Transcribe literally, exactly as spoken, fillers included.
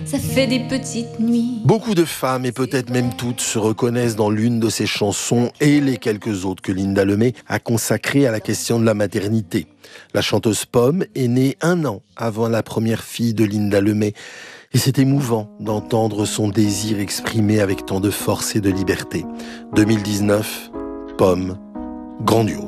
ça fait des petites nuits. Beaucoup de femmes, et peut-être même toutes, se reconnaissent dans l'une de ces chansons et les quelques autres que Linda Lemay a consacrées à la question de la maternité. La chanteuse Pomme est née un an avant la première fille de Linda Lemay. Et c'est émouvant d'entendre son désir exprimé avec tant de force et de liberté. deux mille dix-neuf, Pomme, grandiose.